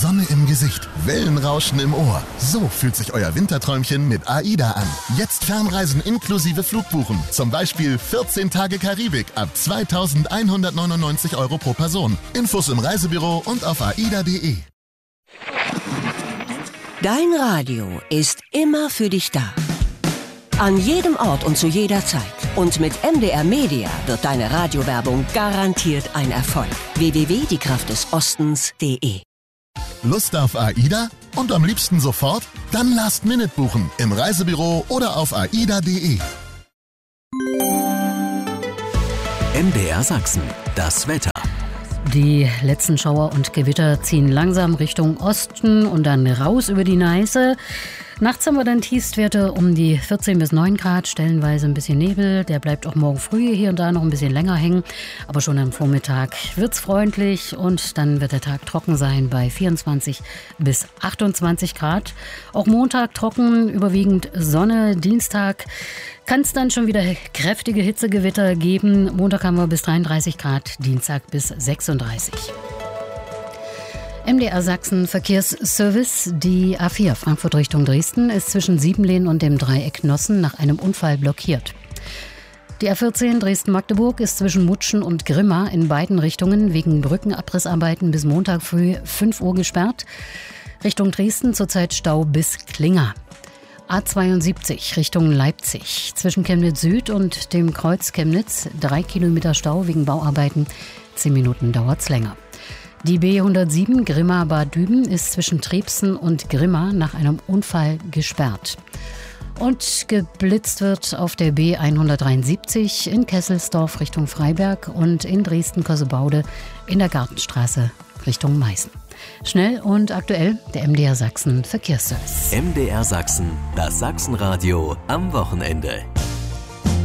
Sonne im Gesicht, Wellenrauschen im Ohr. So fühlt sich euer Winterträumchen mit AIDA an. Jetzt Fernreisen inklusive Flugbuchen. Zum Beispiel 14 Tage Karibik ab 2.199 € pro Person. Infos im Reisebüro und auf aida.de. Dein Radio ist immer für dich da. An jedem Ort und zu jeder Zeit. Und mit MDR Media wird deine Radiowerbung garantiert ein Erfolg. www.diekraftdesostens.de. Lust auf AIDA? Und am liebsten sofort? Dann Last-Minute buchen im Reisebüro oder auf aida.de. MDR Sachsen, das Wetter. Die letzten Schauer und Gewitter ziehen langsam Richtung Osten und dann raus über die Neiße. Nachts haben wir dann Tiefstwerte um die 14 bis 9 Grad, stellenweise ein bisschen Nebel. Der bleibt auch morgen früh hier und da noch ein bisschen länger hängen. Aber schon am Vormittag wird's freundlich und dann wird der Tag trocken sein bei 24 bis 28 Grad. Auch Montag trocken, überwiegend Sonne. Dienstag kann es dann schon wieder kräftige Hitzegewitter geben. Montag haben wir bis 33 Grad, Dienstag bis 36. MDR Sachsen Verkehrsservice. Die A4 Frankfurt Richtung Dresden ist zwischen Siebenlehn und dem Dreieck Nossen nach einem Unfall blockiert. Die A14 Dresden-Magdeburg ist zwischen Mutschen und Grimma in beiden Richtungen wegen Brückenabrissarbeiten bis Montag früh 5 Uhr gesperrt. Richtung Dresden zurzeit Stau bis Klinger. A72 Richtung Leipzig zwischen Chemnitz Süd und dem Kreuz Chemnitz 3 Kilometer Stau wegen Bauarbeiten. 10 Minuten dauert's länger. Die B107 Grimma-Bad Düben ist zwischen Trebsen und Grimma nach einem Unfall gesperrt. Und geblitzt wird auf der B173 in Kesselsdorf Richtung Freiberg und in Dresden-Kossebaude in der Gartenstraße Richtung Meißen. Schnell und aktuell der MDR Sachsen Verkehrsservice. MDR Sachsen, das Sachsenradio am Wochenende.